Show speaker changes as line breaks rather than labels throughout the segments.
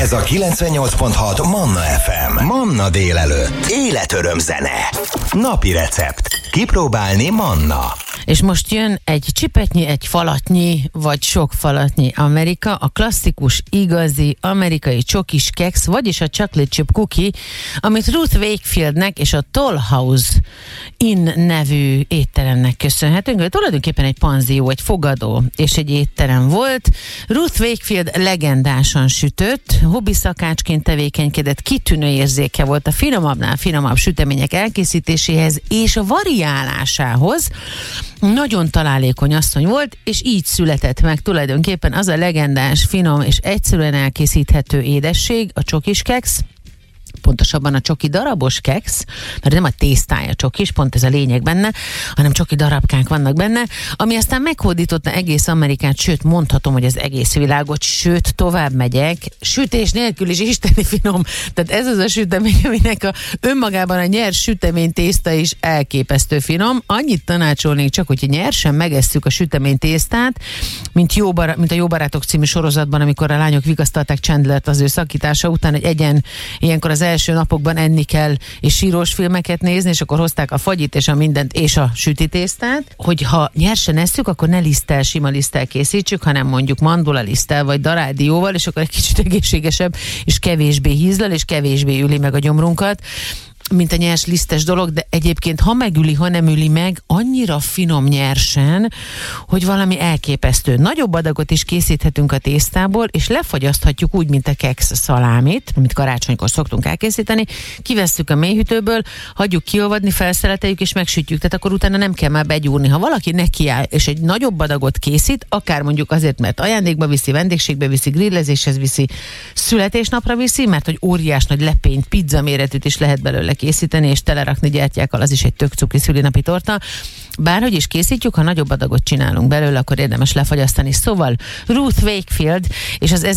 Ez a 98.6 Manna FM. Manna délelőtt. Életöröm zene. Napi recept. Kipróbálni Manna.
És most jön egy csipetnyi, egy falatnyi, vagy sok falatnyi Amerika, a klasszikus, igazi amerikai csokis keksz, vagyis a chocolate chip cookie, amit Ruth Wakefieldnek és a Toll House Inn nevű étteremnek köszönhetünk. Tulajdonképpen egy panzió, egy fogadó és egy étterem volt. Ruth Wakefield legendásan sütött, hobbi szakácsként tevékenykedett, kitűnő érzéke volt a finomabbnál finomabb sütemények elkészítéséhez és a variálásához. Nagyon találékony asszony volt, és így született meg tulajdonképpen az a legendás, finom és egyszerűen elkészíthető édesség, a csokis keksz, pontosabban a csoki darabos keksz, mert nem a tésztája csokis, pont ez a lényeg benne, hanem csoki darabkák vannak benne, ami aztán meghódította egész Amerikát, sőt mondhatom, hogy az egész világot, sőt tovább megyek, sütés nélkül is isteni finom. Tehát ez az a sütemény, aminek önmagában a nyers sütemény tészta is elképesztő finom. Annyit tanácsolnék csak, hogyha nyersen megesszük a sütemény tésztát, mint a Jó Barátok című sorozatban, amikor a lányok vigasztalták Chandlert az ő szakítása után, hogy ilyenkor az első napokban enni kell, és sírós filmeket nézni, és akkor hozták a fagyit, és a mindent, és a sütitésztát, hogyha nyersen esszük, akkor ne liszttel, sima liszttel készítsük, hanem mondjuk mandula liszttel, vagy darádióval, és akkor egy kicsit egészségesebb, és kevésbé hízlal, és kevésbé üli meg a gyomrunkat, mint a nyers lisztes dolog, de egyébként ha megüli, ha nem üli meg, annyira finom nyersen, hogy valami elképesztő. Nagyobb adagot is készíthetünk a tésztából, és lefagyaszthatjuk úgy, mint a keksz szalámit, amit karácsonykor szoktunk elkészíteni, kivesszük a mélyhűtőből, hagyjuk kiolvadni, felszeleteljük és megsütjük, tehát akkor utána nem kell már begyúrni. Ha valaki nekiáll és egy nagyobb adagot készít, akár mondjuk azért, mert ajándékba viszi, vendégségbe viszi, grillezéshez viszi, születésnapra viszi, mert hogy óriás nagy lepényt, pizza méretűt is lehet belőle készíteni, és telerakni gyertyákkal, az is egy tök cukri szülinapi torta. Bárhogy is készítjük, ha nagyobb adagot csinálunk belőle, akkor érdemes lefagyasztani. Szóval Ruth Wakefield és az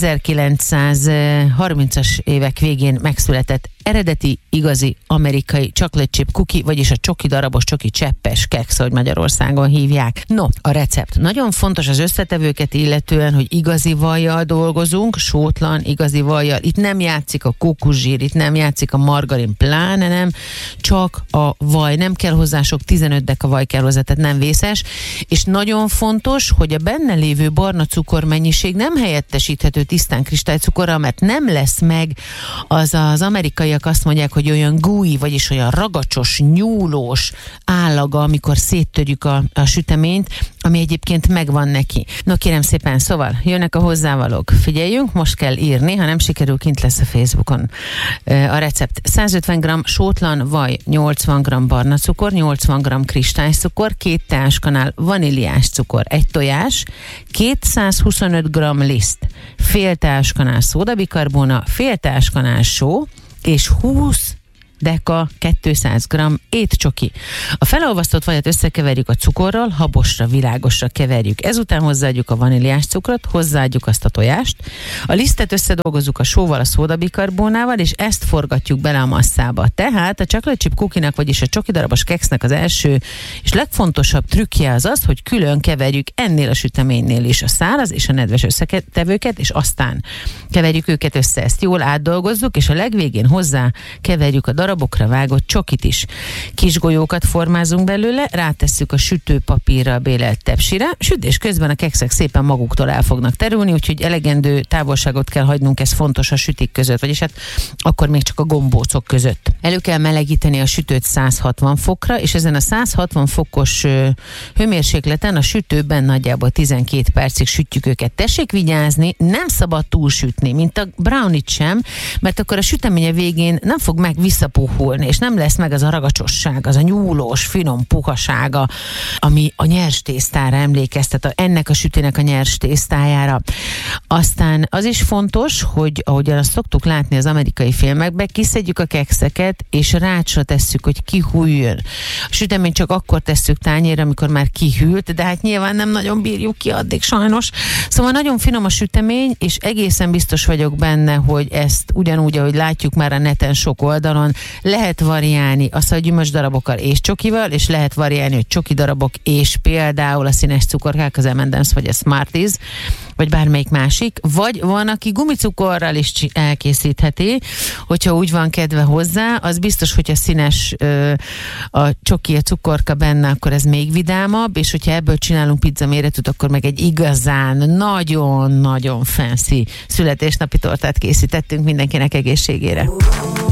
1930-as évek végén megszületett eredeti, igazi amerikai chocolate chip cookie, vagyis a csoki darabos, csoki cseppes keksz, ahogy Magyarországon hívják. No, a recept. Nagyon fontos az összetevőket illetően, hogy igazi vajjal dolgozunk, sótlan, igazi vajjal. Itt nem játszik a kókuszsír, itt nem játszik a margarin, pláne nem, csak a vaj. Nem kell hozzá sok, 15 deka vaj kell hozzá, tehát nem vészes. És nagyon fontos, hogy a benne lévő barna cukor mennyiség nem helyettesíthető tisztán kristálycukorral, mert nem lesz meg az amerikai azt mondják, hogy olyan gooey, vagyis olyan ragacsos, nyúlós állaga, amikor széttörjük a süteményt, ami egyébként megvan neki. No kérem szépen, szóval jönnek a hozzávalók. Figyeljünk, most kell írni, ha nem sikerül, kint lesz a Facebookon a recept. 150 g sótlan vaj, 80 g barna cukor, 80 g kristálycukor, 2 teáskanál vaníliás cukor, 1 tojás, 225 g liszt, fél teáskanál szódabikarbóna, fél teáskanál só, és 20 deka 200 g étcsoki. A felolvasztott vajat összekeverjük a cukorral, habosra, világosra keverjük. Ezután hozzáadjuk a vaníliás cukrot, hozzáadjuk azt a tojást. A lisztet összedolgozzuk a sóval, a szódabikarbónával, és ezt forgatjuk bele a masszába. Tehát a chocolate chip cookie-nak, vagyis a csoki darabos keksznek az első és legfontosabb trükkje az az, hogy külön keverjük ennél a süteménynél is a száraz és a nedves összetevőket, és aztán keverjük őket össze. Ezt jól átdolgozzuk, és a legvégén hozzá keverjük a darabokra vágott csokit is. Kis golyókat formázunk belőle, rátesszük a sütőpapírra bélelt tepsire, sütés közben a kekszek szépen maguktól el fognak terülni, úgyhogy elegendő távolságot kell hagynunk, ez fontos a sütik között, vagyis hát akkor még csak a gombócok között. Elő kell melegíteni a sütőt 160 fokra, és ezen a 160 fokos hőmérsékleten a sütőben nagyjából 12 percig sütjük őket. Tessék vigyázni, nem szabad túlsütni, mint a brownit sem, mert akkor a süteménye végén nem fog meg visszapuhulni, és nem lesz meg az a ragacsosság, az a nyúlós, finom puhasága, ami a nyers tésztára emlékeztet, ennek a sütének a nyers tésztájára. Aztán az is fontos, hogy ahogyan azt szoktuk látni az amerikai filmekben, kiszedjük a kekszeket, és rácsra tesszük, hogy kihűljön. A süteményt csak akkor tesszük tányérra, amikor már kihűlt, de hát nyilván nem nagyon bírjuk ki addig sajnos. Szóval nagyon finom a sütemény, és egészen biztos vagyok benne, hogy ezt ugyanúgy, ahogy látjuk már a neten sok oldalon, lehet variálni a szaggyümölcs darabokkal és csokival, és lehet variálni, hogy csoki darabok és például a színes cukorkák, az M&M's vagy a Smarties, vagy bármelyik másik, vagy van, aki gumicukorral is elkészítheti, hogyha úgy van kedve hozzá, az biztos, hogy a színes a csoki, a cukorka benne, akkor ez még vidámabb, és hogyha ebből csinálunk pizza méretűt, akkor meg egy igazán nagyon-nagyon fancy születésnapi tortát készítettünk mindenkinek egészségére.